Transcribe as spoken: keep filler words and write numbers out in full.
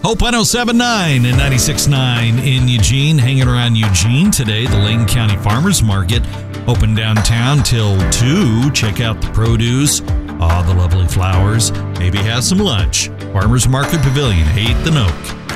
Hope one oh seven point nine and ninety-six point nine in Eugene. Hanging around Eugene today, the Lane County Farmers Market. Open downtown till two. Check out the produce, all the lovely flowers. Maybe have some lunch. Farmers Market Pavilion, eighth and Oak.